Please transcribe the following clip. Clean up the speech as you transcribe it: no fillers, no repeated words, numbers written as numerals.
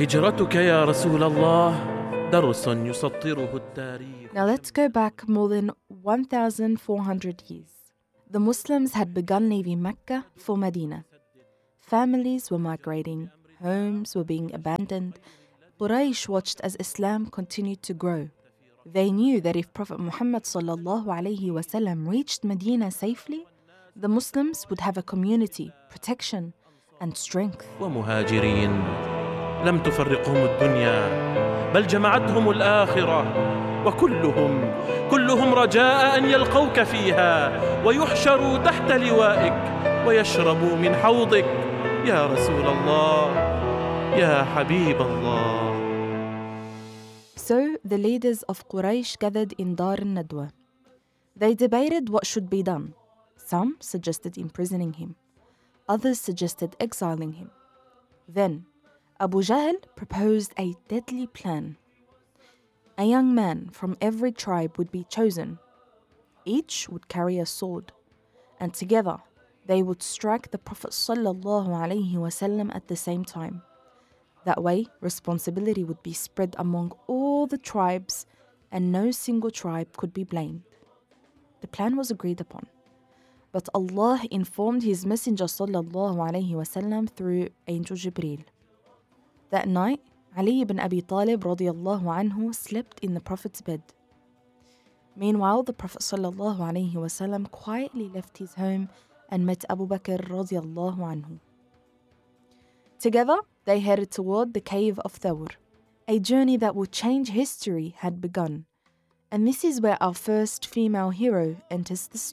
هجرتك يا رسول الله درس يسطره التاريخ. Now let's go back more than 1,400 years. The Muslims had begun leaving Mecca for Medina. Families were migrating, homes were being abandoned. Quraysh watched as Islam continued to grow. They knew that if Prophet Muhammad ﷺ reached Medina safely, the Muslims would have a community, protection, and strength. ومهاجرين لم تفرقهم الدنيا بل جمعتهم الآخرة وكلهم رجاء أن يلقوك فيها ويحشروا تحت لوائك ويشربوا من حوضك يا رسول الله يا حبيب الله. So the leaders of Quraysh gathered in Dar al-Nadwa. They debated what should be done. Some suggested imprisoning him. Others suggested exiling him. Then Abu Jahl proposed a deadly plan. A young man from every tribe would be chosen. Each would carry a sword, and together they would strike the Prophet ﷺ at the same time. That way, responsibility would be spread among all the tribes, and no single tribe could be blamed. The plan was agreed upon, but Allah informed His Messenger ﷺ through Angel Jibreel. That night, Ali ibn Abi Talib radiallahu anhu slept in the Prophet's bed. Meanwhile, the Prophet ﷺ quietly left his home and met Abu Bakr radiallahu anhu. Together, they headed toward the cave of Thawr. A journey that will change history had begun. And this is where our first female hero enters the story.